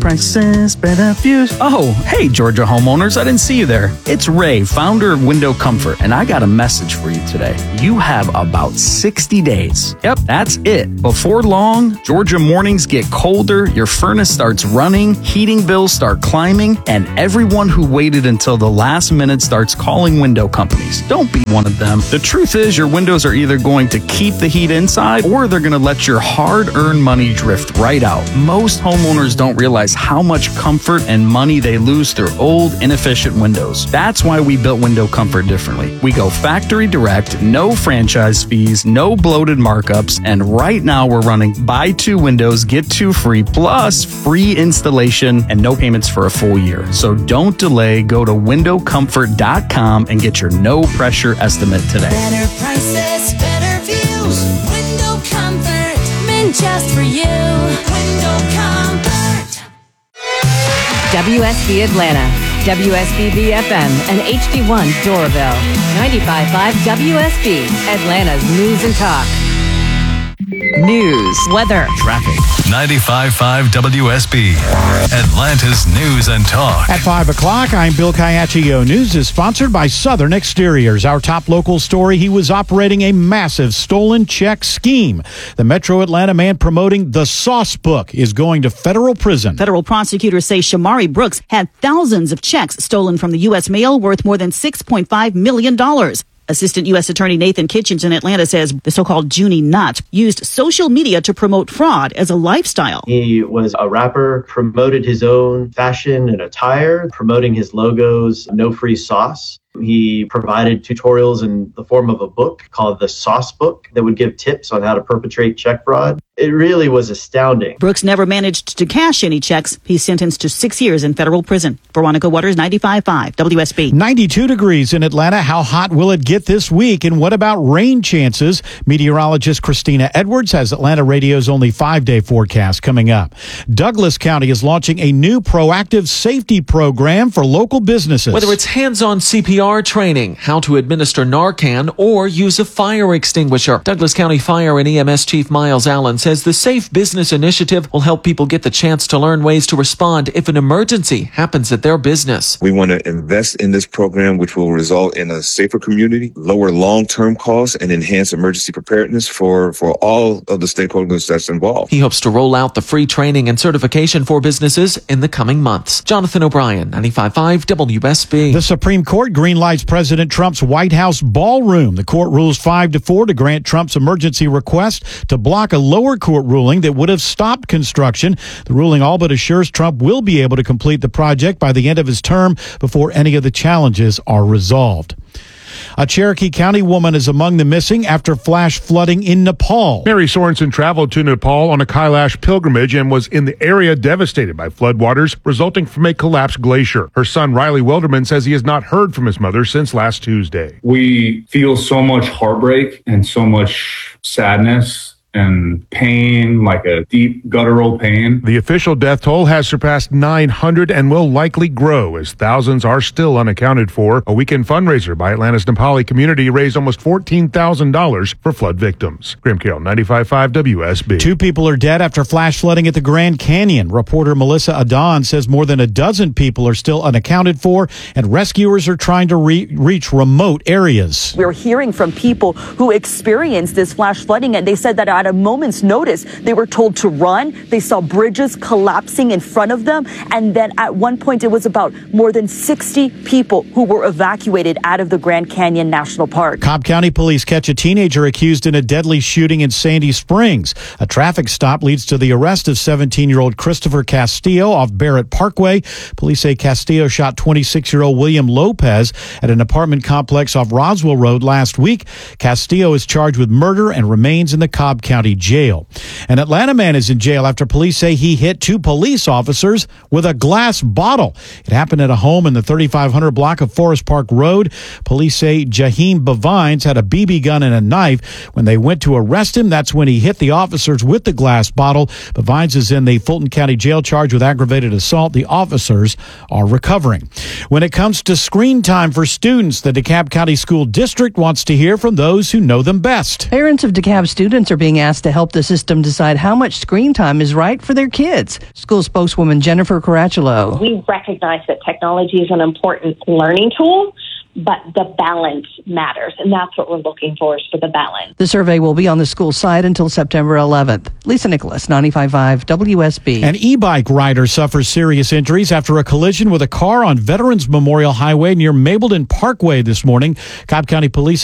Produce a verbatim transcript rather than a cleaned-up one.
prices, better views. Oh, hey, Georgia homeowners, I didn't see you there. It's Ray, founder of Window Comfort, and I got a message for you today. You have about sixty days. Yep, that's it. Before long, Georgia mornings get colder, your furnace starts running, heating bills start climbing, and everyone who waited until the last minute starts calling window companies. Don't be one of them. The truth is, your windows are either going to keep the heat inside or they're going to let your hard-earned money drift right out. Most homeowners don't realize how much comfort and money they lose through old, inefficient windows. That's why we built Window Comfort differently. We go factory direct, no franchise fees, no bloated markups, and right now we're running buy two windows, get two free, plus free installation and no payments for a full year. So don't delay. Go to window comfort dot com and get your no-pressure estimate today. Better prices, better views. Window Comfort, meant just for you. Window Comfort. W S B Atlanta, W S B B F M, and H D one Doraville. ninety-five point five W S B, Atlanta's news and talk. News, weather, traffic. ninety-five point five W S B, Atlanta's news and talk. At five o'clock, I'm Bill Kayachio. News is sponsored by Southern Exteriors. Our top local story, he was operating a massive stolen check scheme. The Metro Atlanta man promoting the Sauce Book is going to federal prison. Federal prosecutors say Shamari Brooks had thousands of checks stolen from the U S mail worth more than six point five million dollars. Assistant U S Attorney Nathan Kitchens in Atlanta says the so-called Junie Knott used social media to promote fraud as a lifestyle. He was a rapper, promoted his own fashion and attire, promoting his logos, No Free Sauce. He provided tutorials in the form of a book called the Sauce Book that would give tips on how to perpetrate check fraud. It really was astounding. Brooks never managed to cash any checks. He's sentenced to six years in federal prison. Veronica Waters, ninety-five point five W S B. ninety-two degrees in Atlanta. How hot will it get this week? And what about rain chances? Meteorologist Christina Edwards has Atlanta Radio's only five-day forecast coming up. Douglas County is launching a new proactive safety program for local businesses. Whether it's hands-on C P R training, how to administer Narcan, or use a fire extinguisher, Douglas County Fire and E M S Chief Miles Allen says the Safe Business Initiative will help people get the chance to learn ways to respond if an emergency happens at their business. We want to invest in this program, which will result in a safer community, lower long-term costs, and enhance emergency preparedness for, for all of the stakeholders that's involved. He hopes to roll out the free training and certification for businesses in the coming months. Jonathan O'Brien, ninety-five point five W S B. The Supreme Court greenlights President Trump's White House ballroom. The court rules five to four to grant Trump's emergency request to block a lower court ruling that would have stopped construction. The ruling all but assures Trump will be able to complete the project by the end of his term before any of the challenges are resolved. A Cherokee County woman is among the missing after flash flooding in Nepal. Mary Sorensen traveled to Nepal on a Kailash pilgrimage and was in the area devastated by floodwaters resulting from a collapsed glacier. Her son, Riley Wilderman, says he has not heard from his mother since last Tuesday. We feel so much heartbreak and so much sadness and pain, like a deep guttural pain. The official death toll has surpassed nine hundred and will likely grow as thousands are still unaccounted for. A weekend fundraiser by Atlanta's Nepali community raised almost fourteen thousand dollars for flood victims. Graham Carroll, ninety-five point five W S B. Two people are dead after flash flooding at the Grand Canyon. Reporter Melissa Adon says more than a dozen people are still unaccounted for, and rescuers are trying to re- reach remote areas. We're hearing from people who experienced this flash flooding, and they said that at a moment's notice, they were told to run. They saw bridges collapsing in front of them. And then at one point, it was about more than sixty people who were evacuated out of the Grand Canyon National Park. Cobb County police catch a teenager accused in a deadly shooting in Sandy Springs. A traffic stop leads to the arrest of seventeen-year-old Christopher Castillo off Barrett Parkway. Police say Castillo shot twenty-six-year-old William Lopez at an apartment complex off Roswell Road last week. Castillo is charged with murder and remains in the Cobb County jail. An Atlanta man is in jail after police say he hit two police officers with a glass bottle. It happened at a home in the thirty-five hundred block of Forest Park Road. Police say Jaheim Bavines had a B B gun and a knife. When they went to arrest him, that's when he hit the officers with the glass bottle. Bavines is in the Fulton County Jail charged with aggravated assault. The officers are recovering. When it comes to screen time for students, the DeKalb County School District wants to hear from those who know them best. Parents of DeKalb students are being asked to help the system decide how much screen time is right for their kids. School spokeswoman Jennifer Caracciolo. We recognize that technology is an important learning tool, but the balance matters, and that's what we're looking for, is for the balance. The survey will be on the school site until September eleventh. Lisa Nicholas, ninety-five point five W S B. An e-bike rider suffers serious injuries after a collision with a car on Veterans Memorial Highway near Mableton Parkway this morning. Cobb County Police